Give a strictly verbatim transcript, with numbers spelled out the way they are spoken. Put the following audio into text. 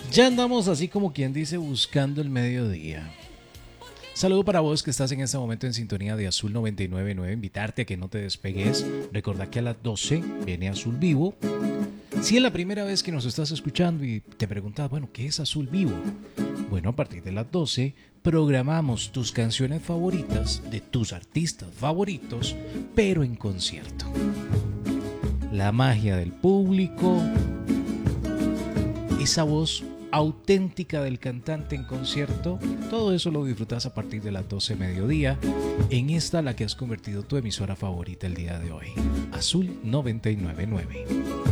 Ya andamos así como quien dice buscando el mediodía. Saludo para vos que estás en este momento en sintonía de Azul noventa y nueve punto nueve. Invitarte a que no te despegues. Recordá que a las doce viene Azul Vivo. Si es la primera vez que nos estás escuchando y te preguntas, bueno, ¿qué es Azul Vivo? Bueno, a partir de las doce programamos tus canciones favoritas de tus artistas favoritos, pero en concierto. La magia del público, esa voz auténtica del cantante en concierto, todo eso lo disfrutas a partir de las doce mediodía en esta la que has convertido tu emisora favorita el día de hoy, Azul noventa y nueve punto nueve.